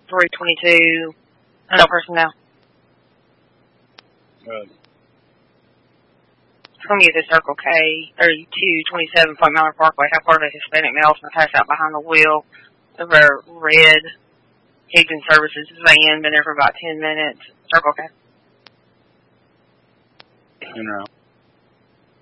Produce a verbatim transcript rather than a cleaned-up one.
three twenty-two. No personnel. Good. From you to Circle K, thirty-two twenty-seven Point Miller Parkway. How far did a Hispanic male passed out behind the wheel of a red Higdon Services van? Been there for about ten minutes. Circle K. In route.